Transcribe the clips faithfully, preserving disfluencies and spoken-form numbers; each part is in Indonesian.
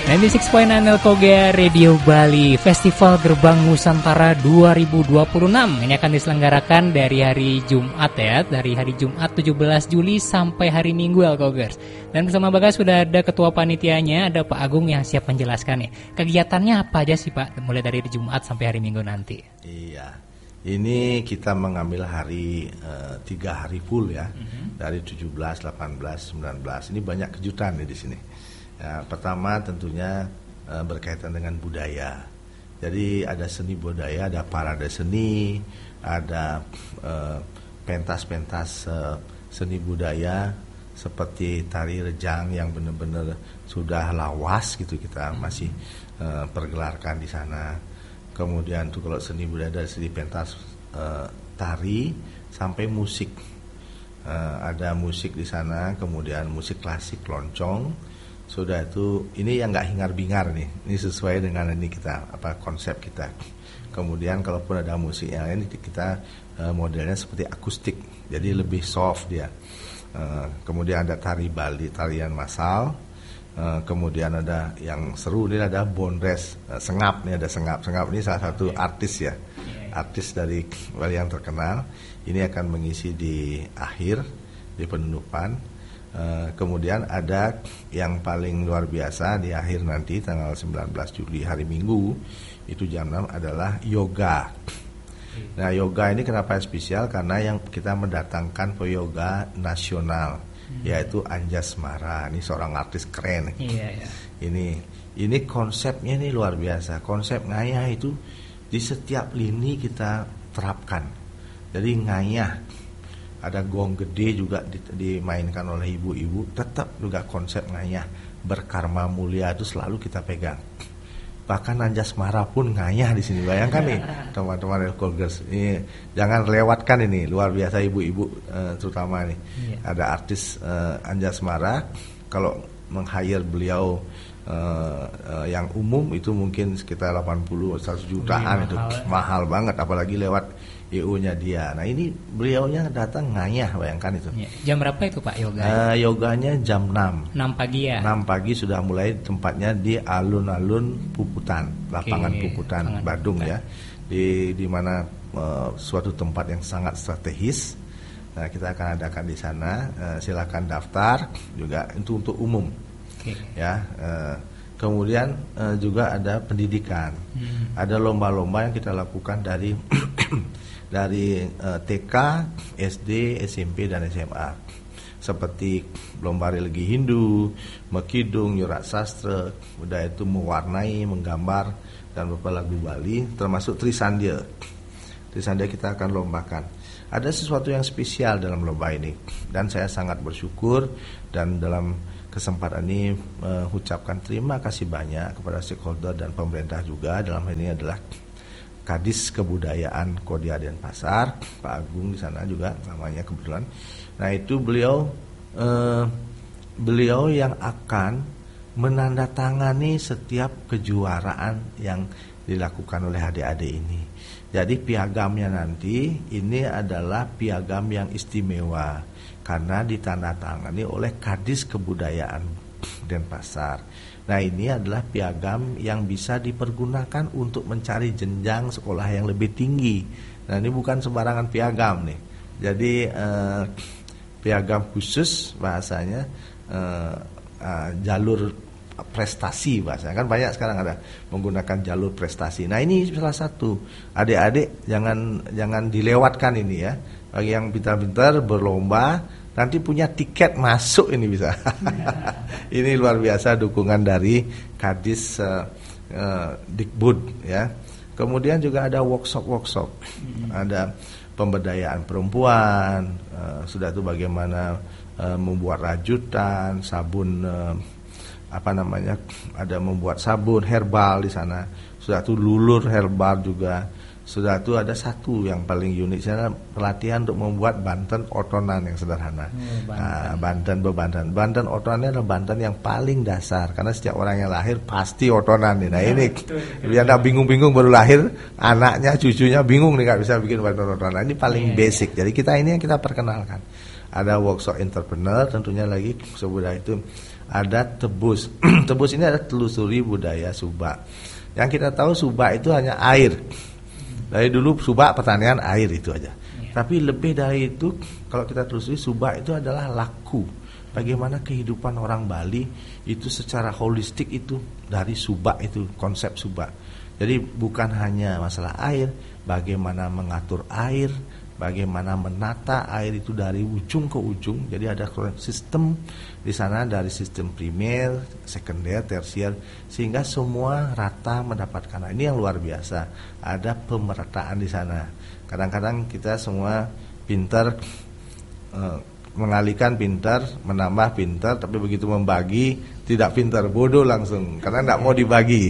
sembilan puluh enam koma sembilan Elkoga Radio Bali Festival Gerbang Nusantara dua ribu dua puluh enam. Ini akan diselenggarakan dari hari Jumat ya, dari hari Jumat tujuh belas Juli sampai hari Minggu Elkogers. Dan bersama Bagas sudah ada ketua panitianya, ada Pak Agung yang siap menjelaskan nih. Kegiatannya apa aja sih Pak, mulai dari Jumat sampai hari Minggu nanti? Iya, ini kita mengambil hari uh, tiga hari full ya, mm-hmm. dari tujuh belas, delapan belas, sembilan belas. Ini banyak kejutan nih di sini. Ya, pertama tentunya uh, berkaitan dengan budaya. Jadi ada seni budaya, ada parade seni, ada uh, pentas-pentas uh, seni budaya seperti tari rejang yang benar-benar sudah lawas gitu, kita masih uh, pergelarkan di sana. Kemudian tuh kalau seni budaya dari seni pentas uh, tari sampai musik, uh, ada musik di sana, kemudian musik klasik loncong. Sudah itu, ini yang nggak hingar-bingar nih, ini sesuai dengan ini kita apa konsep kita. Kemudian kalaupun ada musik yang lain kita uh, modelnya seperti akustik, jadi lebih soft dia. Uh, kemudian ada tari Bali, tarian massal. Uh, kemudian ada yang seru ini ada bondres, uh, sengap nih ada sengap. Sengap ini salah satu artis ya, artis dari Bali yang terkenal. Ini akan mengisi di akhir, di penutupan. Uh, kemudian ada yang paling luar biasa di akhir nanti tanggal sembilan belas Juli hari Minggu itu jam enam adalah yoga. Nah yoga ini kenapa spesial? Karena yang kita mendatangkan peyoga nasional, hmm. yaitu Anjasmara. Ini seorang artis keren. Iya, iya. Ini ini konsepnya ini luar biasa. Konsep ngayah itu di setiap lini kita terapkan. Jadi ngayah, ada gong gede juga dimainkan oleh ibu-ibu, tetap juga konsep ngayah berkarma mulia itu selalu kita pegang. Bahkan Anjasmara pun ngayah di sini. Bayangkan nih teman-teman Elkogers, ini jangan lewatkan ini, luar biasa ibu-ibu uh, terutama nih. Iya. Ada artis uh, Anjasmara, kalau meng-hire beliau uh, uh, yang umum itu mungkin sekitar delapan puluh seratus jutaan. Wih, itu mahal, mahal banget, apalagi lewat I U-nya dia. Nah ini beliaunya datang ngayah, bayangkan itu. Ya. Jam berapa itu Pak yoga? Uh, yoganya jam enam. enam pagi ya? enam pagi sudah mulai, tempatnya di alun-alun Puputan, lapangan Oke, Puputan, lapangan Badung Puputan. Ya. Di di mana uh, suatu tempat yang sangat strategis. Nah, kita akan adakan di sana. Uh, silakan daftar juga itu untuk umum. Oke. Ya. Uh, kemudian uh, juga ada pendidikan. Hmm. Ada lomba-lomba yang kita lakukan dari dari uh, T K, S D, S M P dan S M A. Seperti lomba religi Hindu, mekidung, nyurat sastra, udah itu mewarnai, menggambar dan beberapa lagu Bali, termasuk Trisandya. Trisandya kita akan lombakan. Ada sesuatu yang spesial dalam lomba ini dan saya sangat bersyukur dan dalam kesempatan ini mengucapkan uh, terima kasih banyak kepada stakeholder dan pemerintah juga. Dalam hal ini adalah Kadis Kebudayaan Kodia Denpasar, Pak Agung di sana juga namanya kebetulan. Nah itu beliau eh, beliau yang akan menandatangani setiap kejuaraan yang dilakukan oleh adik-adik ini. Jadi piagamnya nanti ini adalah piagam yang istimewa karena ditandatangani oleh Kadis Kebudayaan Denpasar. Nah ini adalah piagam yang bisa dipergunakan untuk mencari jenjang sekolah yang lebih tinggi. Nah ini bukan sembarangan piagam nih. Jadi eh, piagam khusus bahasanya eh, eh, jalur prestasi bahasanya. Kan banyak sekarang ada menggunakan jalur prestasi. Nah ini salah satu. Adik-adik jangan jangan dilewatkan ini ya. Bagi yang pintar-pintar berlomba, nanti punya tiket masuk ini bisa. Ini luar biasa dukungan dari Kadis uh, uh, Dikbud ya. Kemudian juga ada workshop-workshop, hmm. ada pemberdayaan perempuan, uh, sudah itu bagaimana uh, membuat rajutan, sabun uh, apa namanya, ada membuat sabun herbal di sana. Sudah itu lulur herbal juga. Sudah itu ada satu yang paling unik, sana pelatihan untuk membuat banten otonan yang sederhana. Oh, banten. Nah, banten bebanten. Banten otonannya adalah banten yang paling dasar karena setiap orang yang lahir pasti otonan nih. Nah ya, ini biar nggak bingung-bingung baru lahir, anaknya, cucunya bingung nih nggak bisa bikin banten otonan. Ini paling yeah, basic. Jadi kita ini yang kita perkenalkan. Ada workshop entrepreneur tentunya lagi sesudah itu ada tebus. Tebus ini ada telusuri budaya Subak. Yang kita tahu Subak itu hanya air. Dari dulu Subak pertanian air itu aja. Ya. Tapi lebih dari itu, kalau kita telusuri Subak itu adalah laku. Bagaimana kehidupan orang Bali itu secara holistik itu dari Subak itu, konsep Subak. Jadi bukan hanya masalah air, bagaimana mengatur air, bagaimana menata air itu dari ujung ke ujung. Jadi ada sistem di sana dari sistem primer, sekunder, tersier, sehingga semua rata mendapatkan. Ini yang luar biasa. Ada pemerataan di sana. Kadang-kadang kita semua pintar, eh, mengalihkan pintar, menambah pintar, tapi begitu membagi tidak pintar, bodoh langsung karena tidak mau dibagi.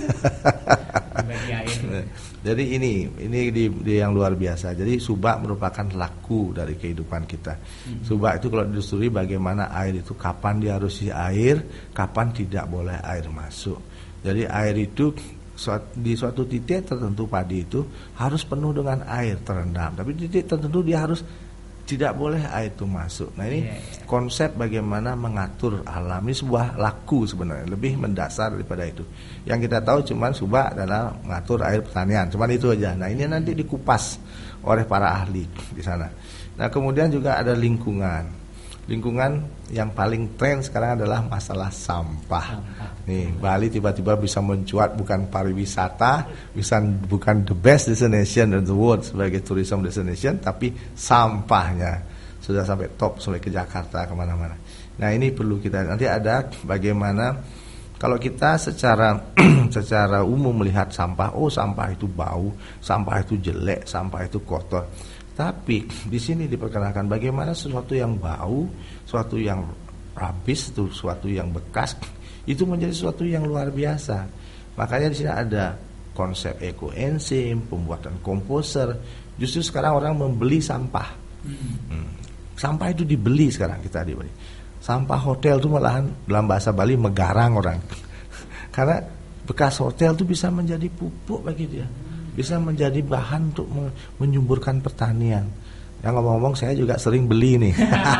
Jadi ini ini di, di yang luar biasa. Jadi Subak merupakan laku dari kehidupan kita. Hmm. Subak itu kalau ditelusuri bagaimana air itu, kapan dia harus isi air, kapan tidak boleh air masuk. Jadi air itu di suatu titik tertentu padi itu harus penuh dengan air terendam. Tapi di titik tertentu dia harus tidak boleh air itu masuk. Nah ini yeah, yeah. konsep bagaimana mengatur alam ini sebuah laku sebenarnya, lebih mendasar daripada itu. Yang kita tahu cuman Subak adalah mengatur air pertanian, cuman itu aja. Nah ini nanti dikupas oleh para ahli di sana. Nah kemudian juga ada lingkungan. Lingkungan yang paling tren sekarang adalah masalah sampah. sampah. Nih Bali tiba-tiba bisa mencuat bukan pariwisata, bisa bukan the best destination in the world sebagai tourism destination, tapi sampahnya sudah sampai top, sampai ke Jakarta, kemana-mana. Nah ini perlu kita nanti ada bagaimana kalau kita secara secara umum melihat sampah, oh sampah itu bau, sampah itu jelek, sampah itu kotor. Tapi di sini diperkenalkan bagaimana sesuatu yang bau, sesuatu yang habis, sesuatu yang bekas itu menjadi sesuatu yang luar biasa. Makanya di sini ada konsep ekoenzim, pembuatan komposer. Justru sekarang orang membeli sampah. Hmm. Sampah itu dibeli sekarang kita dibeli. Sampah hotel itu malahan dalam bahasa Bali megarang orang. Karena bekas hotel itu bisa menjadi pupuk bagi dia. Bisa menjadi bahan untuk menyuburkan pertanian. Yang ngomong-ngomong saya juga sering beli nih.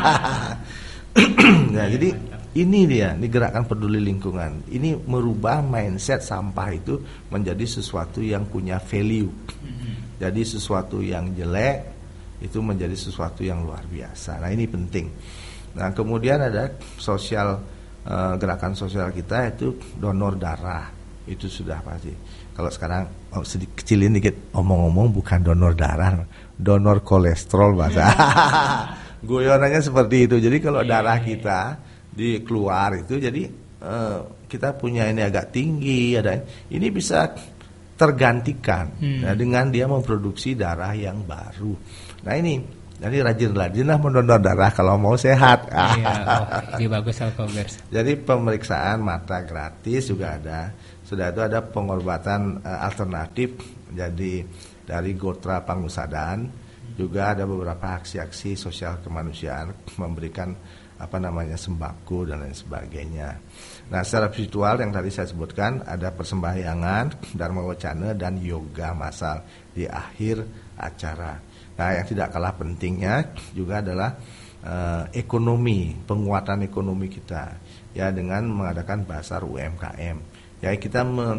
Nah, jadi ini dia, ini gerakan peduli lingkungan. Ini merubah mindset sampah itu menjadi sesuatu yang punya value. Jadi sesuatu yang jelek itu menjadi sesuatu yang luar biasa. Nah, ini penting. Nah, kemudian ada sosial eh, gerakan sosial kita itu donor darah. Itu sudah pasti. Kalau sekarang oh, sedikit kecilin dikit, omong-omong bukan donor darah, donor kolesterol bahasa. Guyonannya seperti itu. Jadi kalau darah kita di keluar itu, jadi eh, kita punya ini agak tinggi, ada ini bisa tergantikan hmm. nah, dengan dia memproduksi darah yang baru. Nah ini, jadi rajin-rajinlah mendonor darah kalau mau sehat. Iya, oh, ini bagus Alkobers. Jadi pemeriksaan mata gratis juga ada. Sudah itu ada pengobatan uh, alternatif, jadi dari Gotra Pangusadan juga ada beberapa aksi-aksi sosial kemanusiaan memberikan apa namanya sembako dan lain sebagainya. Nah secara spiritual yang tadi saya sebutkan ada persembahyangan, dharma wacana dan yoga masal di akhir acara. Nah yang tidak kalah pentingnya juga adalah uh, ekonomi, penguatan ekonomi kita ya dengan mengadakan Basar U M K M. Ya kita me,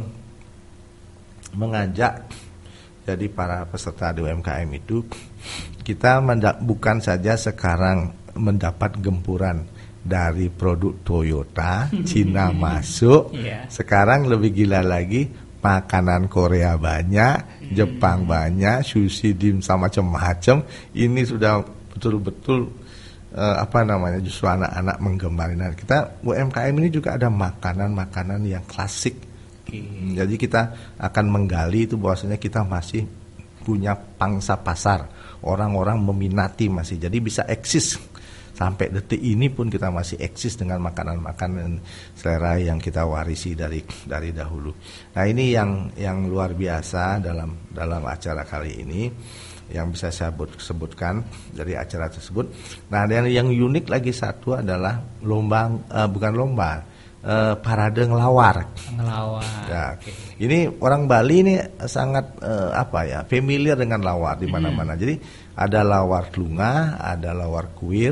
mengajak jadi para peserta di U M K M itu kita menda- bukan saja sekarang mendapat gempuran dari produk Toyota, Cina masuk, yeah. Sekarang lebih gila lagi makanan Korea banyak, Jepang banyak, sushi, dimsum macam-macam. Ini sudah betul-betul uh, apa namanya justru anak-anak menggemari. Nah, kita U M K M ini juga ada makanan-makanan yang klasik. Okay. Jadi kita akan menggali itu bahwasanya kita masih punya pangsa pasar, orang-orang meminati masih, jadi bisa eksis sampai detik ini pun kita masih eksis dengan makanan-makanan selera yang kita warisi dari dari dahulu. Nah ini yang yang luar biasa dalam dalam acara kali ini yang bisa saya sebutkan dari acara tersebut. Nah dan yang unik lagi satu adalah lomba uh, bukan lomba uh, parade ngelawar. Ngelawar. Ya, okay. Ini orang Bali ini sangat uh, apa ya familiar dengan lawar di mana-mana. Hmm. Jadi ada lawar lunga, ada lawar kuir,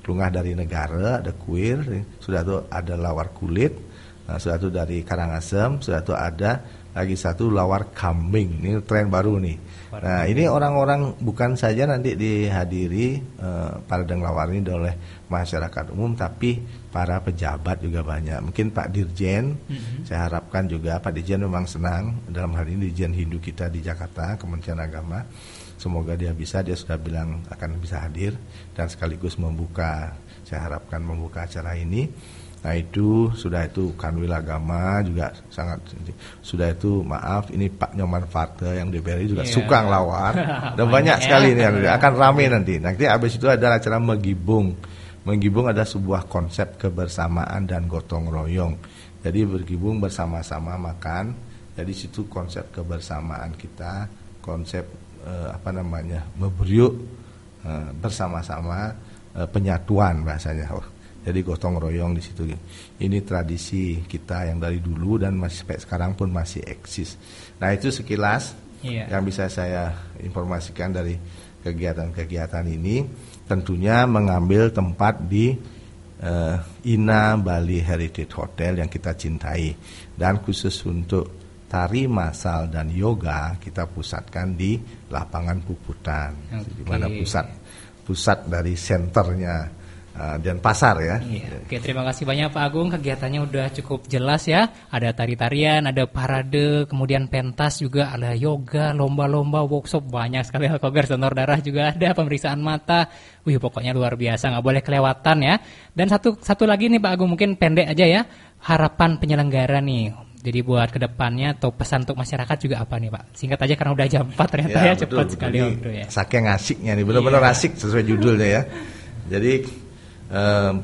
Kelungah dari Negara, ada kuir, sudah itu ada lawar kulit, nah, sudah itu dari Karangasem, sudah itu ada lagi satu lawar kambing. Ini tren baru nih. Nah, ini orang-orang bukan saja nanti dihadiri uh, Paradeng Lawar ini oleh masyarakat umum, tapi para pejabat juga banyak. Mungkin Pak Dirjen, mm-hmm. saya harapkan juga Pak Dirjen memang senang dalam hal ini Dirjen Hindu kita di Jakarta, Kementerian Agama. Semoga dia bisa, dia sudah bilang akan bisa hadir dan sekaligus membuka, saya harapkan membuka acara ini. Nah itu sudah itu Kanwil Agama juga sangat, sudah itu maaf ini Pak Nyoman Farte yang D P R R juga yeah. suka ngelawar dan banyak sekali ini akan ramai nanti. Nanti habis itu ada acara Megibung. Megibung ada sebuah konsep kebersamaan dan gotong royong. Jadi bergibung bersama-sama makan. Jadi situ konsep kebersamaan kita, konsep eh, apa namanya memberiuk eh, bersama-sama eh, penyatuan bahasanya. Oh. Jadi gotong royong di situ. Ini tradisi kita yang dari dulu dan masih sampai sekarang pun masih eksis. Nah itu sekilas yeah. yang bisa saya informasikan dari kegiatan-kegiatan ini. Tentunya mengambil tempat di uh, Ina Bali Heritage Hotel yang kita cintai. Dan khusus untuk tari masal dan yoga kita pusatkan di lapangan Puputan. Okay. Di mana pusat pusat dari senternya Uh, dan pasar ya. Iya. Oke, terima kasih banyak Pak Agung. Kegiatannya udah cukup jelas ya. Ada tari-tarian, ada parade, kemudian pentas juga, ada yoga, lomba-lomba, workshop, banyak sekali. Alkogers, donor darah juga ada, pemeriksaan mata. Wih, pokoknya luar biasa, nggak boleh kelewatan ya. Dan satu satu lagi nih Pak Agung, mungkin pendek aja ya. Harapan penyelenggara nih. Jadi buat kedepannya atau pesan untuk masyarakat juga apa nih Pak? Singkat aja karena udah jam empat ternyata ya, ya cepat sekali waktu ya. Saking asiknya nih, benar-benar iya. asik sesuai judulnya ya. Jadi Uh,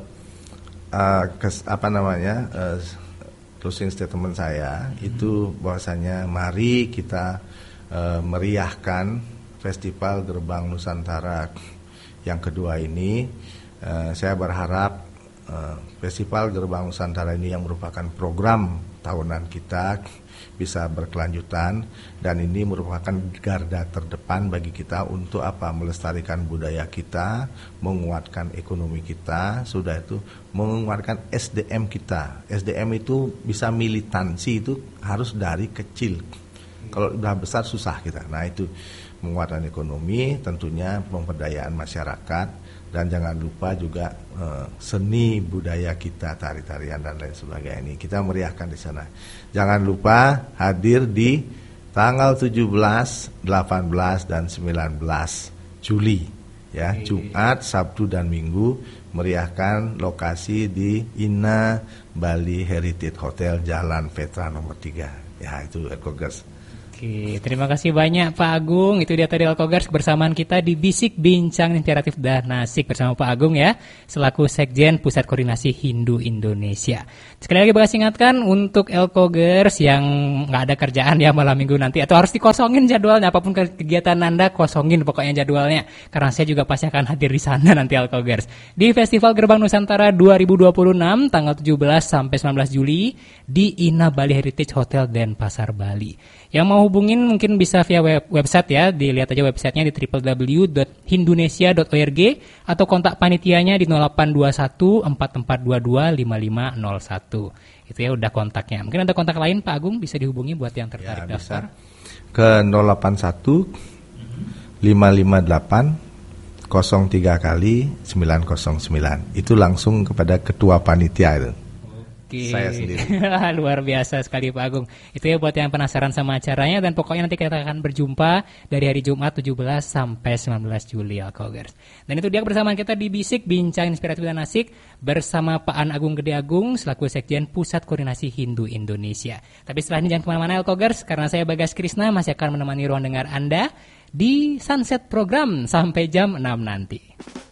uh, kes, apa namanya uh, closing statement saya hmm. itu bahwasanya mari kita uh, meriahkan Festival Gerbang Nusantara yang kedua ini. Uh, saya berharap uh, Festival Gerbang Nusantara ini yang merupakan program tahunan kita bisa berkelanjutan dan ini merupakan garda terdepan bagi kita untuk apa? Melestarikan budaya kita, menguatkan ekonomi kita, sudah itu menguatkan S D M kita. S D M itu bisa militansi itu harus dari kecil. Kalau sudah besar susah kita. Nah itu menguatkan ekonomi, tentunya pemberdayaan masyarakat dan jangan lupa juga eh, seni budaya kita, tari-tarian dan lain sebagainya ini kita meriahkan di sana. Jangan lupa hadir di tanggal tujuh belas, delapan belas dan sembilan belas Juli ya, Jumat, Sabtu dan Minggu meriahkan lokasi di Ina Bali Heritage Hotel Jalan Petra nomor tiga. Ya itu Alkogers. Oke, terima kasih banyak Pak Agung. Itu dia tadi Alkogers kebersamaan kita di Bisik Bincang Interaktif Danasik bersama Pak Agung ya, selaku Sekjen Pusat Koordinasi Hindu Indonesia. Sekali lagi Bagas ingatkan untuk Alkogers yang nggak ada kerjaan ya malam minggu nanti atau harus dikosongin jadwalnya, apapun kegiatan Anda kosongin pokoknya jadwalnya, karena saya juga pasti akan hadir di sana nanti Alkogers di Festival Gerbang Nusantara dua ribu dua puluh enam tanggal tujuh belas sampai sembilan belas Juli di Ina Bali Heritage Hotel Denpasar Bali. Yang mau hubungin mungkin bisa via web, website ya, dilihat aja websitenya di w w w dot hindunesia dot org atau kontak panitianya di nol delapan dua satu empat empat dua dua lima lima nol satu. Itu ya udah kontaknya. Mungkin ada kontak lain Pak Agung bisa dihubungi buat yang tertarik ya, daftar. Ke nol delapan satu lima lima delapan nol tiga kali sembilan nol sembilan. Itu langsung kepada ketua panitia itu. Oke. Saya sendiri. Luar biasa sekali Pak Agung. Itu ya buat yang penasaran sama acaranya, dan pokoknya nanti kita akan berjumpa dari hari Jumat tujuh belas sampai sembilan belas Juli Alkogers. Dan itu dia kebersamaan kita di Bisik Bincang Inspiratif dan Asik bersama Pak An Agung Gede Agung selaku Sekjen Pusat Koordinasi Hindu Indonesia. Tapi setelah ini jangan kemana-mana Alkogers, karena saya Bagas Krisna masih akan menemani ruang dengar Anda di Sunset Program sampai jam enam nanti.